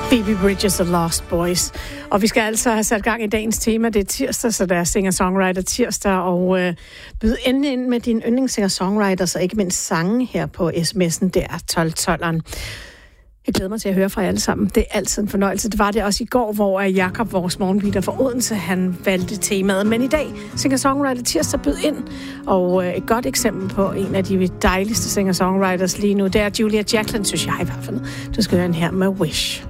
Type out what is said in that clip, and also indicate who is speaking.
Speaker 1: Phoebe Bridgers og Lost Boys. Og vi skal altså have sat gang i dagens tema. Det er tirsdag, så der er singer-songwriter tirsdag. Og byd endelig ind med dine yndlings-singer-songwriters og ikke mindst sange her på sms'en. Det er 1212'eren. Jeg glæder mig til at høre fra jer alle sammen. Det er altid en fornøjelse. Det var det også i går, hvor Jakob, vores morgenbeater fra Odense, han valgte temaet. Men i dag, singer-songwriter tirsdag, byd ind. Og et godt eksempel på en af de dejligste singer-songwriters lige nu, det er Julia Jacklin, synes jeg i hvert fald. Du skal høre den her med Wish.